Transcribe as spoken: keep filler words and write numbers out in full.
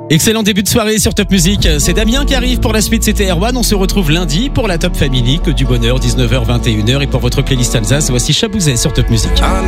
Excellent début de soirée sur Top Music. C'est Damien qui arrive pour la suite, c'était Erwan. On se retrouve lundi pour la Top Family, que du bonheur, dix-neuf heures vingt et une heures. Et pour votre playlist Alsace, voici Chabouzet sur Top Music.